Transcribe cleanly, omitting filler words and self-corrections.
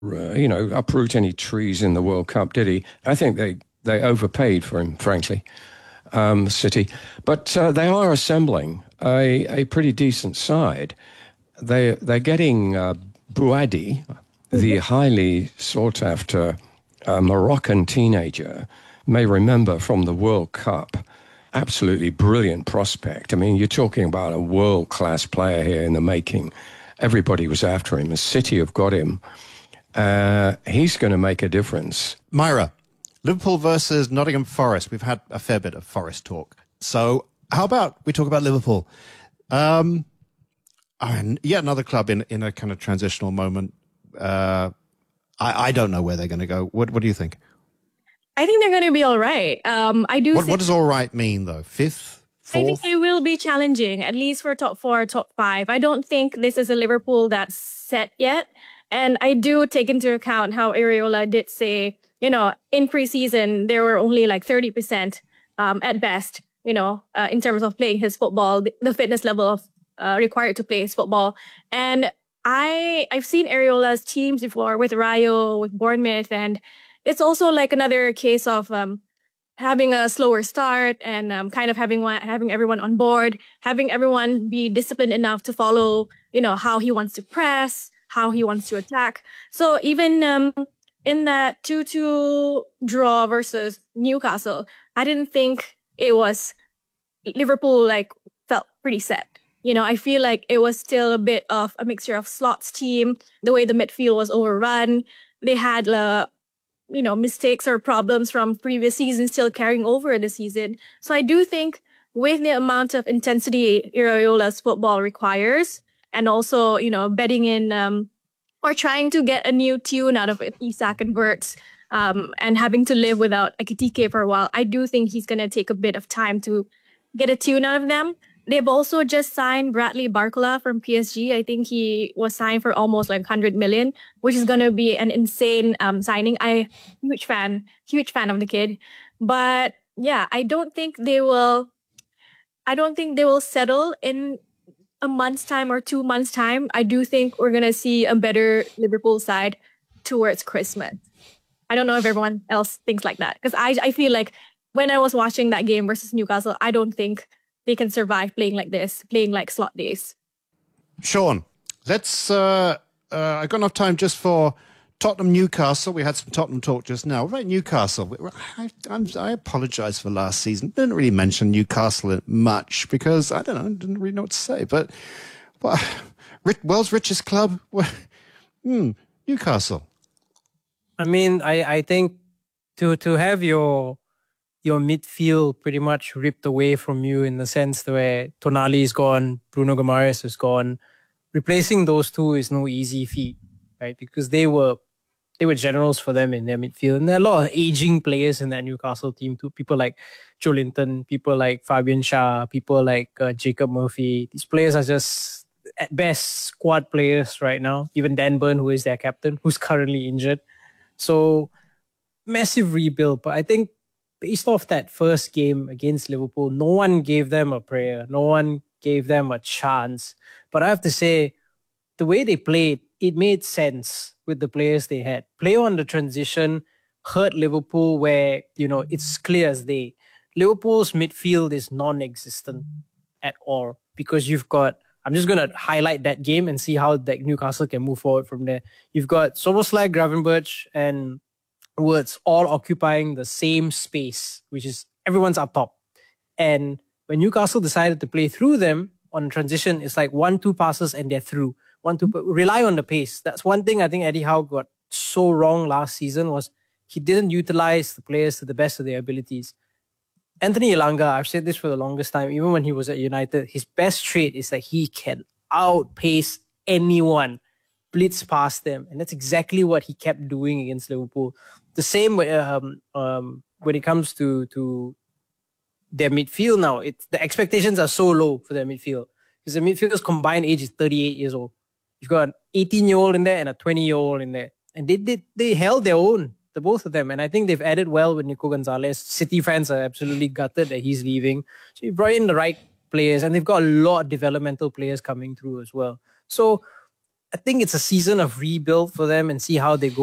uproot any trees in the World Cup, did he? I think they overpaid for him, frankly, City. But they are assembling a pretty decent side. They're getting Bouadi, the highly sought after Moroccan teenager, may remember from the World Cup. Absolutely brilliant prospect. I mean, you're talking about a world-class player here in the making. Everybody was after him. The City have got him. He's going to make a difference. Myra, Liverpool versus Nottingham Forest. We've had a fair bit of Forest talk. So how about we talk about Liverpool? Yet another club in a kind of transitional moment. I don't know where they're going to go. What do you think? I think they're going to be all right. What does all right mean, though? Fifth? Fourth? I think they will be challenging, at least for top 4, top 5. I don't think this is a Liverpool that's set yet. And I do take into account how Areola did say, in preseason, there were only like 30% at best, in terms of playing his football, the fitness level of required to play his football. And I've seen Areola's teams before with Rayo, with Bournemouth, and it's also like another case of having a slower start and kind of having everyone on board, having everyone be disciplined enough to follow, how he wants to press, how he wants to attack. So even in that 2-2 draw versus Newcastle, I didn't think it was Liverpool felt pretty set. I feel like it was still a bit of a mixture of Slot's team, the way the midfield was overrun. They had mistakes or problems from previous seasons still carrying over this season. So I do think with the amount of intensity Iraola's football requires, and also, betting in or trying to get a new tune out of Isak and Wirtz, and having to live without Ekitike for a while, I do think he's going to take a bit of time to get a tune out of them. They've also just signed Bradley Barcola from PSG. I think he was signed for almost 100 million, which is going to be an insane signing. Huge fan of the kid. But yeah, I don't think they will settle in a month's time or 2 months' time. I do think we're going to see a better Liverpool side towards Christmas. I don't know if everyone else thinks like that. Because I feel like when I was watching that game versus Newcastle, I don't think they can survive playing like this, playing like Slot days. Sean, let's... I got enough time just for Tottenham Newcastle. We had some Tottenham talk just now. What about Newcastle? I apologise for last season. Didn't really mention Newcastle much because, I don't know, didn't really know what to say. But world's richest club? Newcastle. I mean, I think to have your midfield pretty much ripped away from you in the sense where Tonali is gone, Bruno Guimaraes is gone. Replacing those two is no easy feat, right? Because they were generals for them in their midfield. And there are a lot of aging players in that Newcastle team too. People like Joelinton, people like Fabian Schär, people like Jacob Murphy. These players are just, at best, squad players right now. Even Dan Burn, who is their captain, who's currently injured. So, massive rebuild. But I think based off that first game against Liverpool, no one gave them a prayer. No one gave them a chance. But I have to say, the way they played, it made sense with the players they had. Play on the transition hurt Liverpool where, it's clear as day. Liverpool's midfield is non-existent at all because you've got... I'm just going to highlight that game and see how that Newcastle can move forward from there. You've got Szoboszlai, Gravenberch, and Wirtz all occupying the same space, which is everyone's up top. And when Newcastle decided to play through them on transition, it's like 1-2 passes and they're through. 1-2, rely on the pace. That's one thing I think Eddie Howe got so wrong last season was he didn't utilize the players to the best of their abilities. Anthony Elanga, I've said this for the longest time, even when he was at United, his best trait is that he can outpace anyone, blitz past them. And that's exactly what he kept doing against Liverpool. The same when it comes to their midfield now. The expectations are so low for their midfield. Because the midfield's combined age is 38 years old. You've got an 18-year-old in there and a 20-year-old in there. And they held their own, the both of them. And I think they've added well with Nico Gonzalez. City fans are absolutely gutted that he's leaving. So you brought in the right players. And they've got a lot of developmental players coming through as well. So I think it's a season of rebuild for them and see how they go